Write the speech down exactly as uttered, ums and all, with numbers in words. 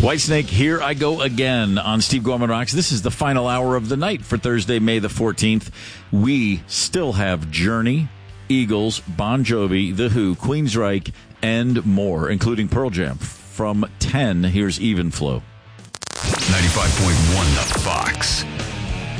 Whitesnake, here I go again on Steve Gorman Rocks. This is the final hour of the night for Thursday, May the fourteenth. We still have Journey, Eagles, Bon Jovi, The Who, Queensryche, and more, including Pearl Jam. From ten, here's Even Flow. ninety-five point one The Fox.